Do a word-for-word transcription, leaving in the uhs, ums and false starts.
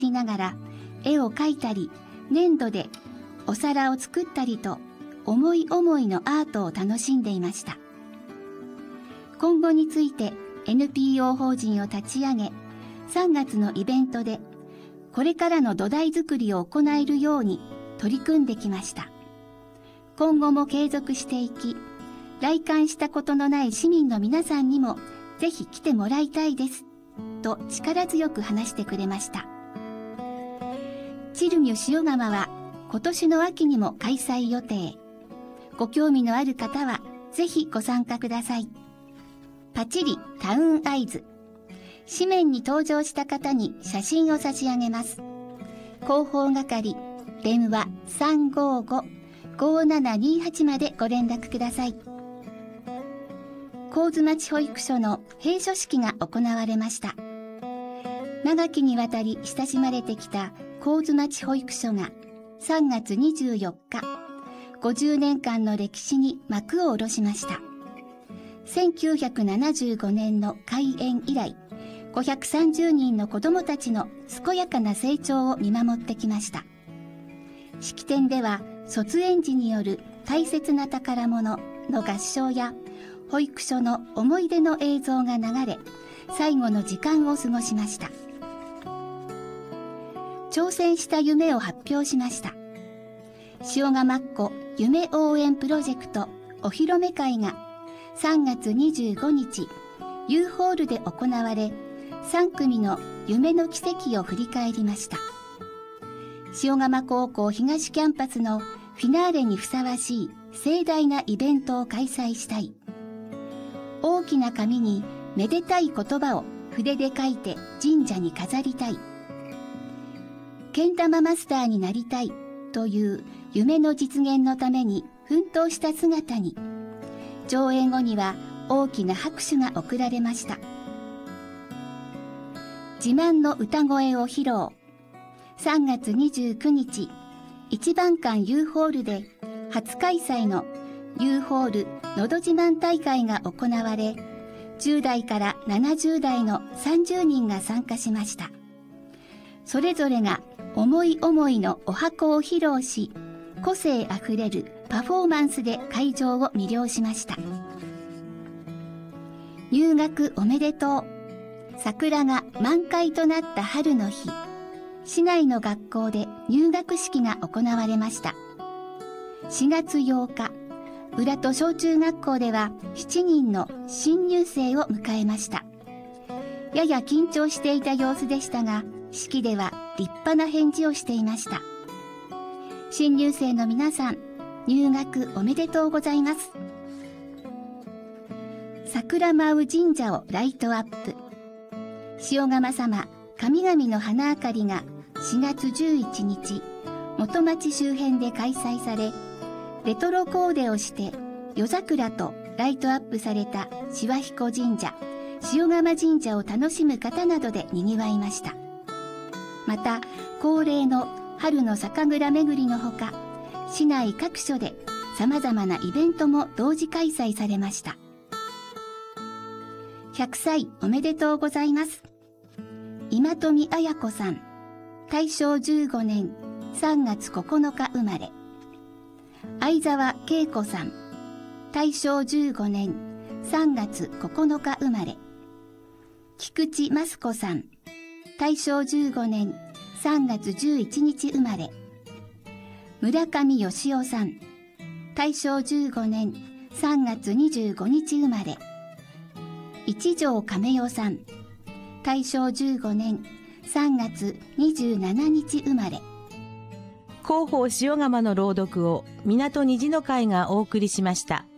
りながら絵を描いたり粘土でお皿を作ったりと思い思いのアートを楽しんでいました。今後について エヌピーオー 法人を立ち上げ、さんがつのイベントでこれからの土台作りを行えるように取り組んできました。今後も継続していき、来館したことのない市民の皆さんにもぜひ来てもらいたいですと力強く話してくれました。チルミュ塩釜は今年の秋にも開催予定。ご興味のある方はぜひご参加ください。パチリタウンアイズ。紙面に登場した方に写真を差し上げます。広報係、電話 さんごーごーごーななにーはち までご連絡ください。神津町保育所の閉所式が行われました。長きにわたり親しまれてきた神津町保育所がさんがつにじゅうよっか、ごじゅうねんかんの歴史に幕を下ろしました。せんきゅうひゃくななじゅうごねんの開園以来、ごひゃくさんじゅうにんの子どもたちの健やかな成長を見守ってきました。式典では卒園児による大切な宝物の合唱や保育所の思い出の映像が流れ、最後の時間を過ごしました。挑戦した夢を発表しました。塩釜っ子夢応援プロジェクトお披露目会がさんがつにじゅうごにち ユー ホールで行われ、さんくみの夢の奇跡を振り返りました。塩釜高校東キャンパスのフィナーレにふさわしい盛大なイベントを開催したい。大きな紙にめでたい言葉を筆で書いて神社に飾りたい。けん玉マスターになりたいという夢の実現のために奮闘した姿に、上演後には大きな拍手が送られました。自慢の歌声を披露。さんがつにじゅうくにち、一番館 ユー ホールで初開催の ユー ホールのど自慢大会が行われ、じゅうだいからななじゅうだいのさんじゅうにんが参加しました。それぞれが思い思いのお箱を披露し、個性あふれるパフォーマンスで会場を魅了しました。入学おめでとう。桜が満開となった春の日、市内の学校で入学式が行われました。しがつようか、浦戸小中学校ではしちにんの新入生を迎えました。やや緊張していた様子でしたが、式では立派な返事をしていました。新入生の皆さん、入学おめでとうございます。桜舞う神社をライトアップ。塩釜様神々の花あかりがしがつじゅういちにち、元町周辺で開催され、レトロコーデをして夜桜とライトアップされた志和彦神社、塩釜神社を楽しむ方などで賑わいました。また恒例の春の酒蔵巡りのほか、市内各所でさまざまなイベントも同時開催されました。ひゃくさいおめでとうございます。今富綾子さん、大正じゅうごねんさんがつここのか生まれ。相沢恵子さん、大正じゅうごねんさんがつここのか生まれ。菊池益子さん、大正じゅうごねんさんがつじゅういちにち生まれ。村上義夫さん、大正じゅうごねんさんがつにじゅうごにち生まれ。一条亀代さん、大正じゅうごねんさんがつにじゅうしちにち生まれ。 広報塩釜の朗読を港虹の会がお送りしました。